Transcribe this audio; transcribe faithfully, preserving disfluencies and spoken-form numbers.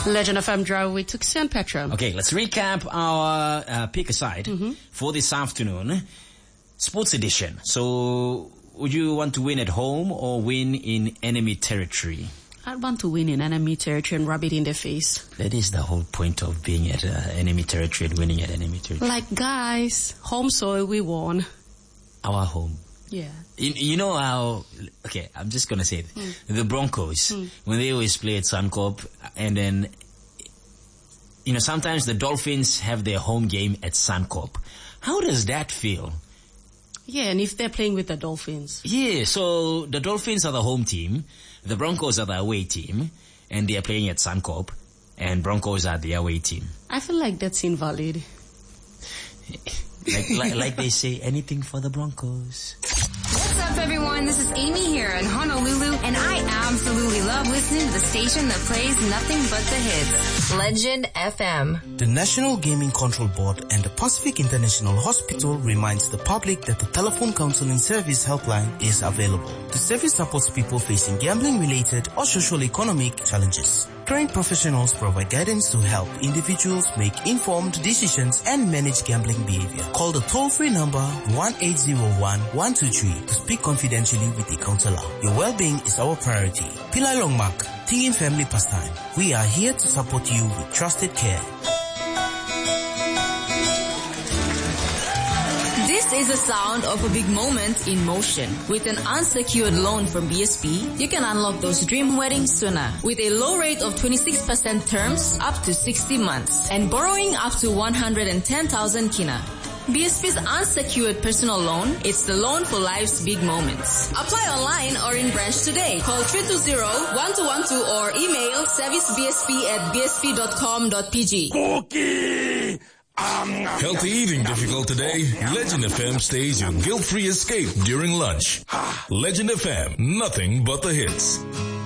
Legend F M drive with Tuxie and Petra. Okay, let's recap our uh, pick aside mm-hmm. for this afternoon. Sports edition. So, would you want to win at home or win in enemy territory? I'd want to win in enemy territory and rub it in their face. That is the whole point of being at uh, enemy territory and winning at enemy territory. Like, guys, home soil, we won. Our home. Yeah. You, you know how, okay, I'm just going to say it. Mm. The Broncos, mm. when they always play at Suncorp, and then, you know, sometimes the Dolphins have their home game at Suncorp. How does that feel? Yeah, and if they're playing with the Dolphins. Yeah, so the Dolphins are the home team, the Broncos are the away team, and they are playing at Suncorp, and Broncos are the away team. I feel like that's invalid. Like, like, like they say, anything for the Broncos. What's up, everyone? This is Amy here in Honolulu, and I absolutely love listening to the station that plays nothing but the hits. Legend F M. The National Gaming Control Board and the Pacific International Hospital reminds the public that the telephone counseling service helpline is available. The service supports people facing gambling-related or socio-economic challenges. Trained professionals provide guidance to help individuals make informed decisions and manage gambling behavior. Call the toll-free number one eight zero one, one two three to speak confidentially with a counselor. Your well-being is our priority. Pillai Longmark, Tingin Family Pastime. We are here to support you with trusted care. This is the sound of a big moment in motion. With an unsecured loan from B S P, you can unlock those dream weddings sooner. With a low rate of twenty-six percent terms up to sixty months and borrowing up to one hundred ten thousand kina. B S P's unsecured personal loan, it's the loan for life's big moments. Apply online or in branch today. Call three two zero, one two one two or email servicebsp at bsp.com.pg. Okay. Healthy eating difficult today? Legend F M stays your guilt-free escape during lunch. Legend F M, nothing but the hits.